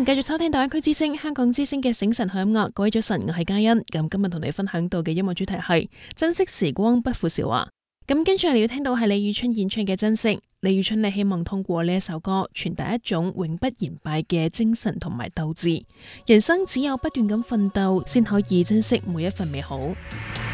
繼續收聽大灣區之聲、香港之聲嘅醒神好音樂。各位早晨，我係嘉欣。咁今日同你分享到嘅音樂主題係珍惜時光，不負韶華。咁跟住你要聽到係李宇春演唱嘅《珍惜》。李宇春你希望通過呢一首歌傳達一種永不言敗嘅精神同埋鬥志。人生只有不斷咁奮鬥，先可以珍惜每一份美好。